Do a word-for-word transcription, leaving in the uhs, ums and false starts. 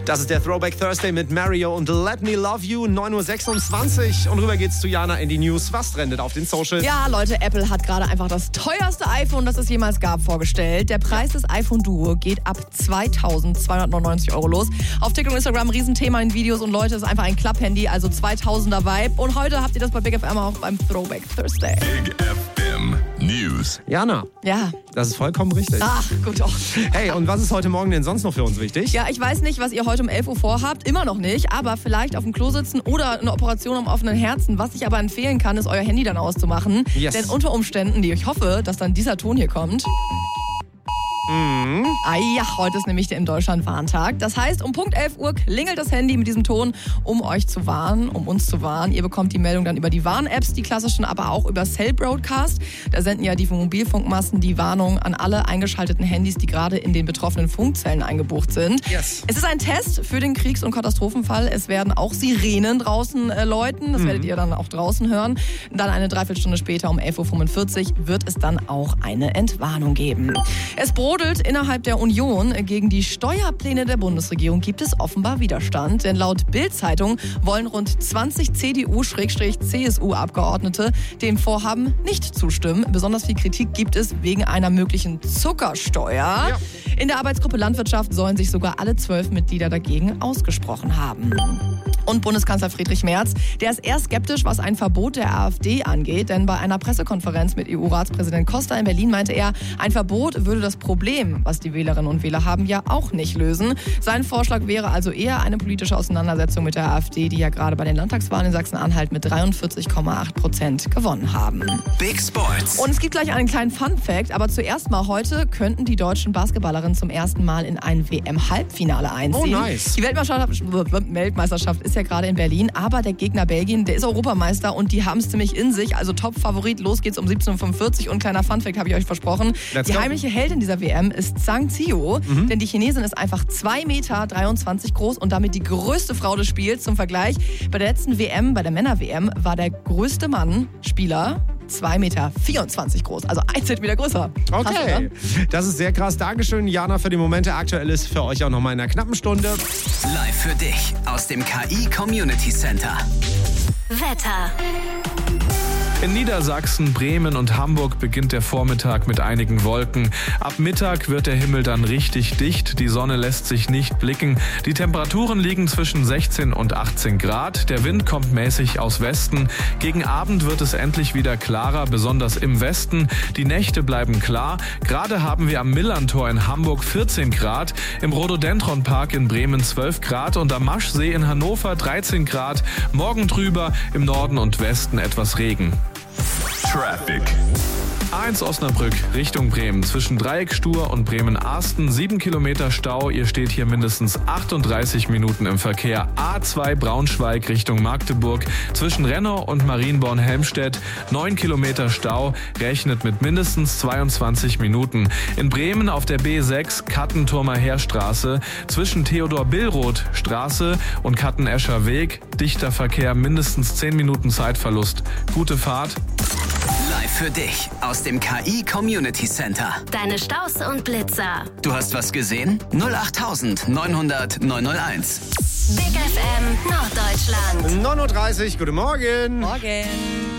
Das ist der Throwback Thursday mit Mario und Let Me Love You, neun Uhr sechsundzwanzig. Und rüber geht's zu Jana in die News. Was trendet auf den Socials? Ja, Leute, Apple hat gerade einfach das teuerste iPhone, das es jemals gab, vorgestellt. Der Preis des iPhone Duo geht ab zweitausendzweihundertneunundneunzig Euro los. Auf TikTok und Instagram Riesenthema in Videos und Leute, es ist einfach ein Klapp-Handy, also zweitausender Vibe. Und heute habt ihr das bei Big F M auch beim Throwback Thursday. Big F M News. Jana, Ja. das ist vollkommen richtig. Ach, gut doch. Hey, und was ist heute Morgen denn sonst noch für uns wichtig? Ja, ich weiß nicht, was ihr heute um elf Uhr vorhabt, immer noch nicht, aber vielleicht auf dem Klo sitzen oder eine Operation am offenen Herzen. Was ich aber empfehlen kann, ist euer Handy dann auszumachen. Yes. Denn unter Umständen, die ich hoffe, dass dann dieser Ton hier kommt. Mhm. Ah ja, heute ist nämlich der in Deutschland Warntag. Das heißt, um Punkt elf Uhr klingelt das Handy mit diesem Ton, um euch zu warnen, um uns zu warnen. Ihr bekommt die Meldung dann über die Warn-Apps, die klassischen, aber auch über Cell Broadcast. Da senden ja die Mobilfunkmasten die Warnung an alle eingeschalteten Handys, die gerade in den betroffenen Funkzellen eingebucht sind. Yes. Es ist ein Test für den Kriegs- und Katastrophenfall. Es werden auch Sirenen draußen äh, läuten. Das mhm. werdet ihr dann auch draußen hören. Dann eine Dreiviertelstunde später um elf Uhr fünfundvierzig wird es dann auch eine Entwarnung geben. Es brodelt innerhalb der Union. Gegen die Steuerpläne der Bundesregierung gibt es offenbar Widerstand. Denn laut Bild-Zeitung wollen rund zwanzig C D U-C S U-Abgeordnete dem Vorhaben nicht zustimmen. Besonders viel Kritik gibt es wegen einer möglichen Zuckersteuer. Ja. In der Arbeitsgruppe Landwirtschaft sollen sich sogar alle zwölf Mitglieder dagegen ausgesprochen haben. Und Bundeskanzler Friedrich Merz, der ist eher skeptisch, was ein Verbot der AfD angeht. Denn bei einer Pressekonferenz mit E U-Ratspräsident Costa in Berlin meinte er, ein Verbot würde das Problem, was die Wählerinnen und Wähler haben, ja auch nicht lösen. Sein Vorschlag wäre also eher eine politische Auseinandersetzung mit der AfD, die ja gerade bei den Landtagswahlen in Sachsen-Anhalt mit dreiundvierzig Komma acht Prozent gewonnen haben. Big Sports. Und es gibt gleich einen kleinen Fun-Fact, aber zuerst mal heute könnten die deutschen Basketballerinnen zum ersten Mal in ein W M-Halbfinale einziehen. Oh, nice. Die Weltmeisterschaft, Weltmeisterschaft ist ja gerade in Berlin, aber der Gegner Belgien, der ist Europameister und die haben es ziemlich in sich, also Top-Favorit. Los geht's um siebzehn Uhr fünfundvierzig und kleiner Fun-Fact habe ich euch versprochen. Let's die go. heimliche Heldin dieser W M ist Zhang Zhio, Mhm. denn die Chinesin ist einfach zwei Meter dreiundzwanzig groß und damit die größte Frau des Spiels. Zum Vergleich, bei der letzten W M, bei der Männer-W M, war der größte Mann, Spieler, zwei Meter vierundzwanzig groß, also ein Zentimeter größer. Krass, Okay, oder? das ist sehr krass. Dankeschön, Jana, für die Momente. Aktuell ist für euch auch nochmal in einer knappen Stunde. Live für dich aus dem K I Community Center. Wetter. In Niedersachsen, Bremen und Hamburg beginnt der Vormittag mit einigen Wolken. Ab Mittag wird der Himmel dann richtig dicht. Die Sonne lässt sich nicht blicken. Die Temperaturen liegen zwischen sechzehn und achtzehn Grad. Der Wind kommt mäßig aus Westen. Gegen Abend wird es endlich wieder klarer, besonders im Westen. Die Nächte bleiben klar. Gerade haben wir am Millantor in Hamburg vierzehn Grad, im Rhododendron-Park in Bremen zwölf Grad und am Maschsee in Hannover dreizehn Grad. Morgen drüber, im Norden und Westen etwas Regen. Traffic. A eins Osnabrück Richtung Bremen. Zwischen Dreieckstuhr und Bremen-Arsten sieben Kilometer Stau. Ihr steht hier mindestens achtunddreißig Minuten im Verkehr. A zwei Braunschweig Richtung Magdeburg. Zwischen Renno und Marienborn-Helmstedt neun Kilometer Stau. Rechnet mit mindestens zweiundzwanzig Minuten. In Bremen auf der B sechs Kattenturmer Heerstraße. Zwischen Theodor-Billroth Straße und Kattenescher Weg. Dichter Verkehr, mindestens zehn Minuten Zeitverlust. Gute Fahrt. Live für dich aus dem K I Community Center. Deine Staus und Blitzer. Du hast was gesehen? null acht neunhundert neunhunderteins. Big F M Norddeutschland. neun Uhr dreißig, guten Morgen. Morgen.